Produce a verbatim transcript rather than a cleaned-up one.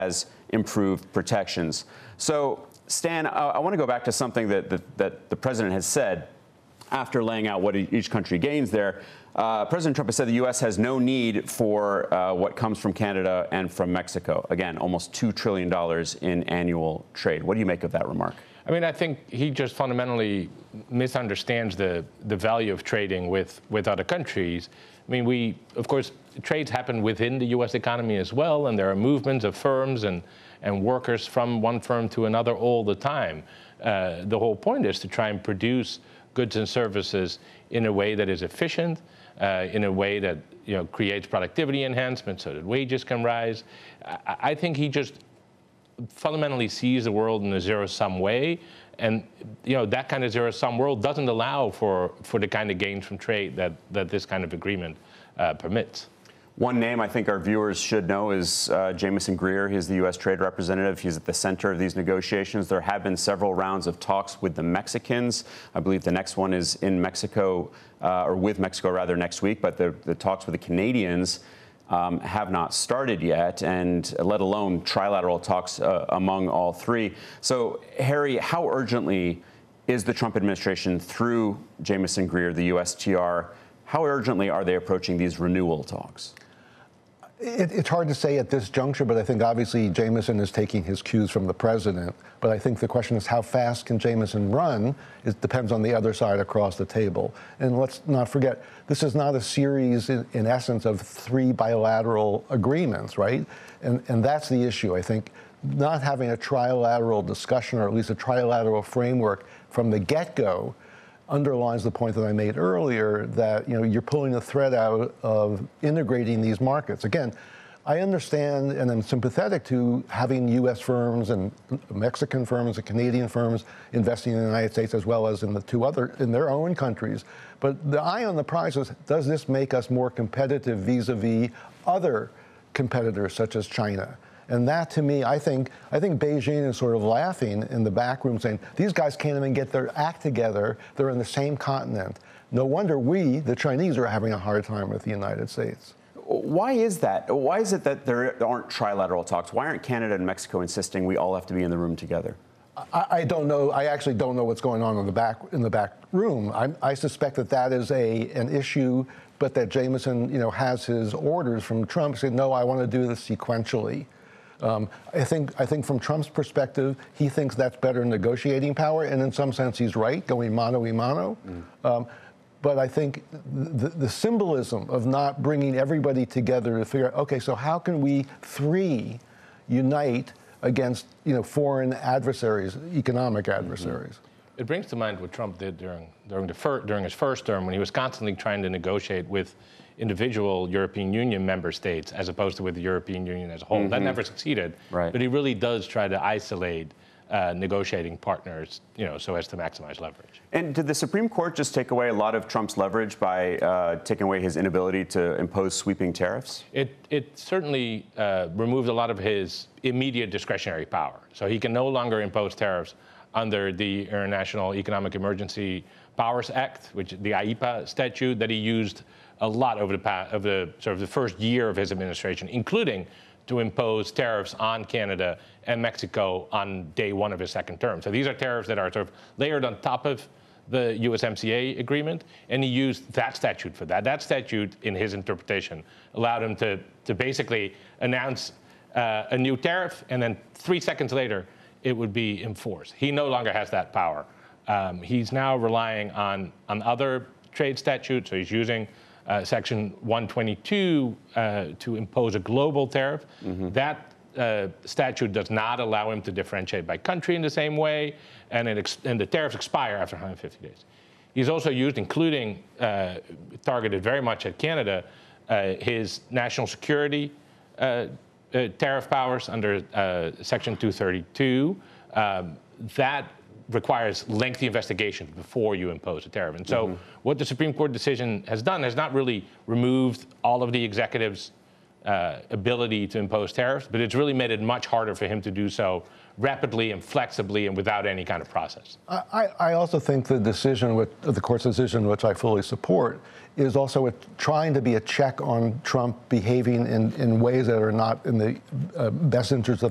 has improved protections. So, Stan, uh, I want to go back to something that, that, that the president has said after laying out what each country gains there. Uh, President Trump has said the U S has no need for uh, what comes from Canada and from Mexico. Again, almost two trillion dollars in annual trade. What do you make of that remark? I mean, I think he just fundamentally misunderstands the, the value of trading with, with other countries. I mean, we, of course, trades happen within the U S economy as well, and there are movements of firms and, and workers from one firm to another all the time. Uh, the whole point is to try and produce goods and services in a way that is efficient, uh, in a way that, you know, creates productivity enhancement so that wages can rise. I, I think he just fundamentally sees the world in a zero-sum way, and you know that kind of zero-sum world doesn't allow for for the kind of gains from trade that that this kind of agreement uh, permits. One name I think our viewers should know is uh, Jamieson Greer. He's the U S trade representative. He's at the center of these negotiations. There have been several rounds of talks with the Mexicans. I believe the next one is in Mexico, uh, or with Mexico rather, next week. But the, the talks with the Canadians um, have not started yet, and let alone trilateral talks uh, among all three. So, Harry, how urgently is the Trump administration, through Jamieson Greer, the U S T R, how urgently are they approaching these renewal talks? It, it's hard to say at this juncture, but I think obviously Jamieson is taking his cues from the president. But I think the question is how fast can Jamieson run? It depends on the other side across the table. And let's not forget, this is not a series, in, in essence, of three bilateral agreements, right? And, and that's the issue. I think not having a trilateral discussion, or at least a trilateral framework from the get-go, underlines the point that I made earlier, that, you know, you're pulling the thread out of integrating these markets. Again, I understand and I'm sympathetic to having U S firms and Mexican firms and Canadian firms investing in the United States as well as in the two other, in their own countries. But the eye on the prize is, does this make us more competitive vis-a-vis other competitors such as China? And that, to me, I think I think Beijing is sort of laughing in the back room, saying, these guys can't even get their act together. They're in the same continent. No wonder we, the Chinese, are having a hard time with the United States. Why is that? Why is it that there aren't trilateral talks? Why aren't Canada and Mexico insisting we all have to be in the room together? I, I don't know. I actually don't know what's going on in the back in the back room. I, I suspect that that is a an issue, but that Jamieson, you know, has his orders from Trump saying, no, I want to do this sequentially. Um, I think I think from Trump's perspective, he thinks that's better negotiating power, and in some sense, he's right, going mano a mano. Mm. Um, but I think the, the symbolism of not bringing everybody together to figure out, okay, so how can we three unite against, you know, foreign adversaries, economic adversaries? Mm-hmm. It brings to mind what Trump did during during the fir- during his first term, when he was constantly trying to negotiate with individual European Union member states as opposed to with the European Union as a whole. Mm-hmm. That never succeeded. Right. But he really does try to isolate uh, negotiating partners, you know, so as to maximize leverage. And did the Supreme Court just take away a lot of Trump's leverage by uh, taking away his inability to impose sweeping tariffs? It it certainly uh, removed a lot of his immediate discretionary power. So he can no longer impose tariffs under the International Economic Emergency Powers Act, which the I E P A statute that he used a lot over the past, of the sort of the first year of his administration, including to impose tariffs on Canada and Mexico on day one of his second term. So these are tariffs that are sort of layered on top of the U S M C A agreement, and he used that statute for that. That statute, in his interpretation, allowed him to to basically announce uh, a new tariff, and then three seconds later, it would be enforced. He no longer has that power. Um, he's now relying on on other trade statutes, so he's using Uh, Section one twenty-two uh, to impose a global tariff. Mm-hmm. That uh, statute does not allow him to differentiate by country in the same way, and, it ex- and the tariffs expire after one hundred fifty days. He's also used, including uh, targeted very much at Canada, uh, his national security uh, uh, tariff powers under uh, Section two thirty-two. Um, that requires lengthy investigations before you impose a tariff. And so mm-hmm. what the Supreme Court decision has done has not really removed all of the executive's uh, ability to impose tariffs, but it's really made it much harder for him to do so rapidly and flexibly and without any kind of process. I, I also think the decision, with, the court's decision, which I fully support, is also a, trying to be a check on Trump behaving in, in ways that are not in the uh, best interest of